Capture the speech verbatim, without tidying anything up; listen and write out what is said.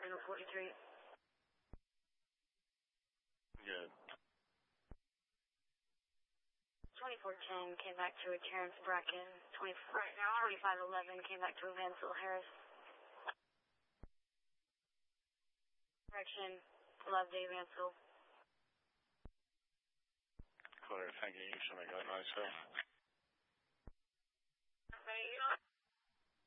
Signal forty-three. Good. twenty-four ten came back to a Terrence Bracken. twenty-five eleven came back to a Vanceville Harris. Correction, Loveday, Vanceville. Clear, thank you. You should make that nice, sir.